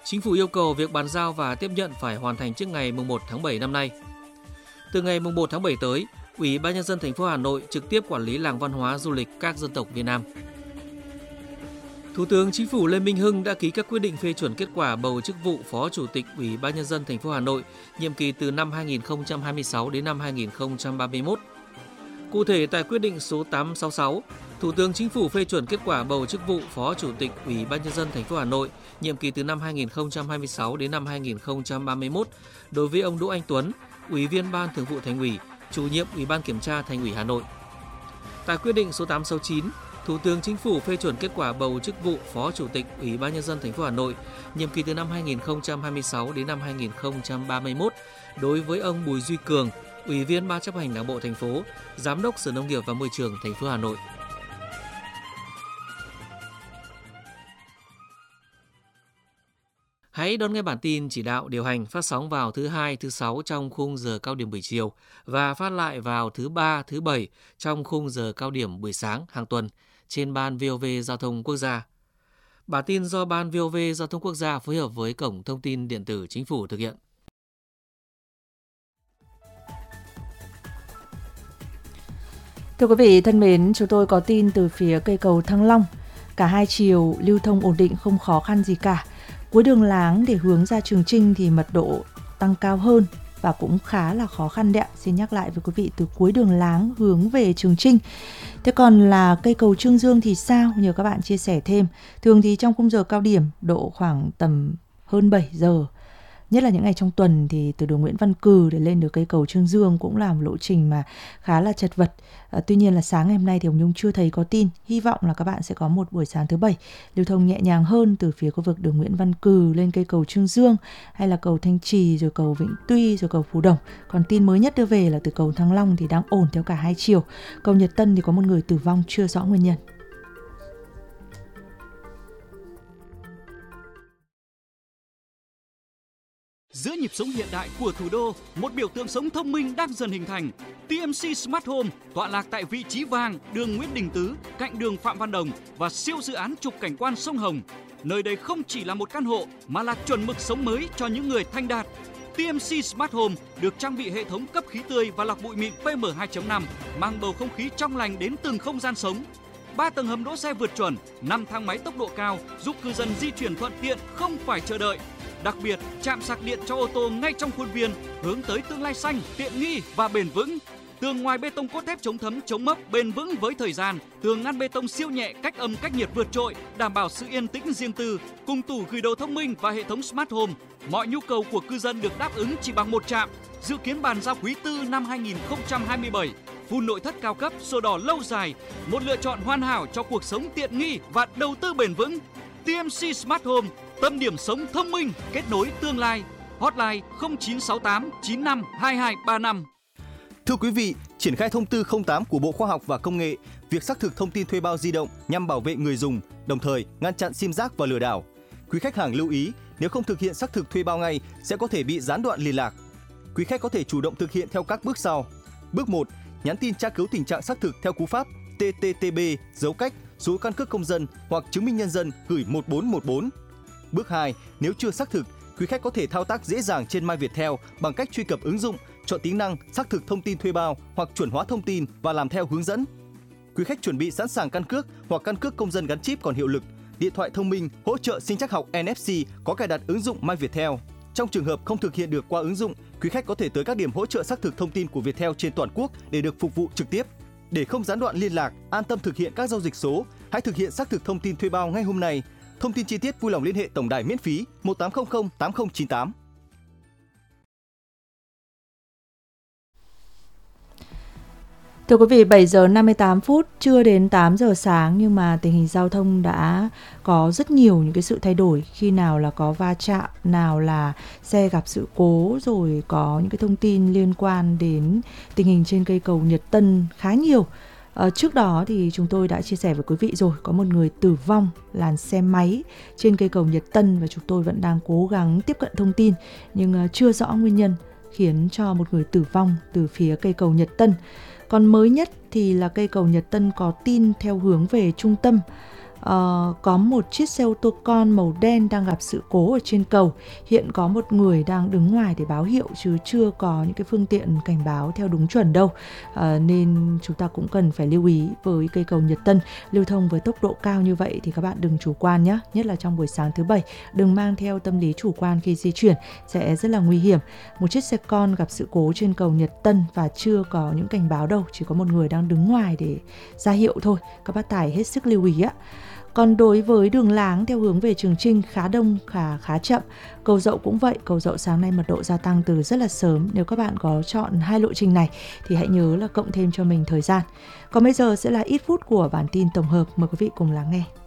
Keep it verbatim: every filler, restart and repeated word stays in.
Chính phủ yêu cầu việc bàn giao và tiếp nhận phải hoàn thành trước ngày mùng một tháng bảy năm nay. Từ ngày mùng một tháng bảy tới, Ủy ban Nhân dân thành phố Hà Nội trực tiếp quản lý làng văn hóa du lịch các dân tộc Việt Nam. Thủ tướng Chính phủ Lê Minh Hưng đã ký các quyết định phê chuẩn kết quả bầu chức vụ Phó Chủ tịch Ủy ban Nhân dân thành phố Hà Nội nhiệm kỳ từ năm hai nghìn không trăm hai mươi sáu đến năm hai nghìn không trăm ba mươi mốt. Cụ thể tại quyết định số tám trăm sáu mươi sáu, Thủ tướng Chính phủ phê chuẩn kết quả bầu chức vụ Phó Chủ tịch Ủy ban Nhân dân thành phố Hà Nội nhiệm kỳ từ năm hai nghìn không trăm hai mươi sáu đến năm hai nghìn không trăm ba mươi mốt đối với ông Đỗ Anh Tuấn, Ủy viên Ban Thường vụ Thành ủy, Chủ nhiệm Ủy ban Kiểm tra Thành ủy Hà Nội. Tại quyết định số tám trăm sáu mươi chín, Thủ tướng Chính phủ phê chuẩn kết quả bầu chức vụ Phó Chủ tịch Ủy ban Nhân dân thành phố Hà Nội nhiệm kỳ từ năm hai nghìn không trăm hai mươi sáu đến năm hai nghìn không trăm ba mươi mốt đối với ông Bùi Duy Cường, Ủy viên Ban chấp hành Đảng bộ thành phố, Giám đốc Sở Nông nghiệp và Môi trường thành phố Hà Nội. Hãy đón nghe bản tin chỉ đạo điều hành phát sóng vào thứ hai, thứ sáu trong khung giờ cao điểm buổi chiều và phát lại vào thứ ba, thứ bảy trong khung giờ cao điểm buổi sáng hàng tuần trên Ban vê o vê Giao thông Quốc gia. Bản tin do Ban vê o vê Giao thông Quốc gia phối hợp với Cổng Thông tin Điện tử Chính phủ thực hiện. Thưa quý vị thân mến, chúng tôi có tin từ phía cây cầu Thăng Long. Cả hai chiều lưu thông ổn định, không khó khăn gì cả. Cuối đường láng để hướng ra Trường Chinh thì mật độ tăng cao hơn và cũng khá là khó khăn đấy ạ. Xin nhắc lại với quý vị, từ cuối đường láng hướng về Trường Chinh. Thế còn là cây cầu Trương Dương thì sao? Nhờ các bạn chia sẻ thêm. Thường thì trong khung giờ cao điểm độ khoảng tầm hơn bảy giờ. Nhất là những ngày trong tuần thì từ đường Nguyễn Văn Cừ để lên được cây cầu Trương Dương cũng là một lộ trình mà khá là chật vật. À, tuy nhiên là sáng ngày hôm nay thì Hồng Nhung chưa thấy có tin. Hy vọng là các bạn sẽ có một buổi sáng thứ bảy lưu thông nhẹ nhàng hơn từ phía khu vực đường Nguyễn Văn Cừ lên cây cầu Trương Dương hay là cầu Thanh Trì rồi cầu Vĩnh Tuy rồi cầu Phú Đồng. Còn tin mới nhất đưa về là từ cầu Thăng Long thì đang ổn theo cả hai chiều. Cầu Nhật Tân thì có một người tử vong chưa rõ nguyên nhân. Giữa nhịp sống hiện đại của thủ đô, một biểu tượng sống thông minh đang dần hình thành. tê em xê Smart Home tọa lạc tại vị trí vàng, đường Nguyễn Đình Tứ, cạnh đường Phạm Văn Đồng và siêu dự án trục cảnh quan sông Hồng. Nơi đây không chỉ là một căn hộ mà là chuẩn mực sống mới cho những người thành đạt. tê em xê Smart Home được trang bị hệ thống cấp khí tươi và lọc bụi mịn pê em hai chấm năm, mang bầu không khí trong lành đến từng không gian sống. ba tầng hầm đỗ xe vượt chuẩn, năm thang máy tốc độ cao giúp cư dân di chuyển thuận tiện, không phải chờ đợi. Đặc biệt, trạm sạc điện cho ô tô ngay trong khuôn viên, hướng tới tương lai xanh, tiện nghi và bền vững. Tường ngoài bê tông cốt thép chống thấm, chống mốc, bền vững với thời gian. Tường ngăn bê tông siêu nhẹ, cách âm, cách nhiệt vượt trội, đảm bảo sự yên tĩnh riêng tư. Cùng tủ gửi đồ thông minh và hệ thống Smart Home, mọi nhu cầu của cư dân được đáp ứng chỉ bằng một trạm. Dự kiến bàn giao quý tư năm hai nghìn không trăm hai mươi bảy. Full nội thất cao cấp, sổ đỏ lâu dài, một lựa chọn hoàn hảo cho cuộc sống tiện nghi và đầu tư bền vững. tê em xê Smart Home, tâm điểm sống thông minh, kết nối tương lai. Hotline không chín sáu tám chín năm hai hai ba năm. Thưa quý vị, triển khai thông tư không tám của Bộ Khoa học và Công nghệ, việc xác thực thông tin thuê bao di động nhằm bảo vệ người dùng, đồng thời ngăn chặn sim rác và lừa đảo. Quý khách hàng lưu ý, nếu không thực hiện xác thực thuê bao ngay sẽ có thể bị gián đoạn liên lạc. Quý khách có thể chủ động thực hiện theo các bước sau. Bước một, nhắn tin tra cứu tình trạng xác thực theo cú pháp tê tê tê bê dấu cách số căn cước công dân hoặc chứng minh nhân dân gửi một bốn một bốn. Bước hai, nếu chưa xác thực, quý khách có thể thao tác dễ dàng trên My Viettel bằng cách truy cập ứng dụng, chọn tính năng xác thực thông tin thuê bao hoặc chuẩn hóa thông tin và làm theo hướng dẫn. Quý khách chuẩn bị sẵn sàng căn cước hoặc căn cước công dân gắn chip còn hiệu lực, điện thoại thông minh hỗ trợ sinh trắc học en ép xê có cài đặt ứng dụng My Viettel. Trong trường hợp không thực hiện được qua ứng dụng, quý khách có thể tới các điểm hỗ trợ xác thực thông tin của Viettel trên toàn quốc để được phục vụ trực tiếp. Để không gián đoạn liên lạc, an tâm thực hiện các giao dịch số, hãy thực hiện xác thực thông tin thuê bao ngay hôm nay. Thông tin chi tiết vui lòng liên hệ tổng đài miễn phí một tám không không tám không chín tám. Thưa quý vị, bảy giờ năm mươi tám phút, chưa đến tám giờ sáng nhưng mà tình hình giao thông đã có rất nhiều những cái sự thay đổi. Khi nào là có va chạm, nào là xe gặp sự cố, rồi có những cái thông tin liên quan đến tình hình trên cây cầu Nhật Tân khá nhiều. À, trước đó thì chúng tôi đã chia sẻ với quý vị rồi, có một người tử vong làn xe máy trên cây cầu Nhật Tân và chúng tôi vẫn đang cố gắng tiếp cận thông tin nhưng uh, chưa rõ nguyên nhân khiến cho một người tử vong từ phía cây cầu Nhật Tân. Còn mới nhất thì là cây cầu Nhật Tân có tin theo hướng về trung tâm. uh, có một chiếc xe ô tô con màu đen đang gặp sự cố ở trên cầu. Hiện có một người đang đứng ngoài để báo hiệu chứ chưa có những cái phương tiện cảnh báo theo đúng chuẩn đâu. Uh, nên chúng ta cũng cần phải lưu ý với cây cầu Nhật Tân lưu thông với tốc độ cao như vậy thì các bạn đừng chủ quan nhé. Nhất là trong buổi sáng thứ bảy, đừng mang theo tâm lý chủ quan khi di chuyển, sẽ rất là nguy hiểm. Một chiếc xe con gặp sự cố trên cầu Nhật Tân và chưa có những cảnh báo đâu, chỉ có một người đang đứng ngoài để ra hiệu thôi. Các bác tài hết sức lưu ý á. Còn đối với đường láng theo hướng về Trường Chinh khá đông, khá khá chậm. Cầu Dậu cũng vậy, Cầu Dậu sáng nay mật độ gia tăng từ rất là sớm. Nếu các bạn có chọn hai lộ trình này thì hãy nhớ là cộng thêm cho mình thời gian. Còn bây giờ sẽ là ít phút của bản tin tổng hợp, mời quý vị cùng lắng nghe.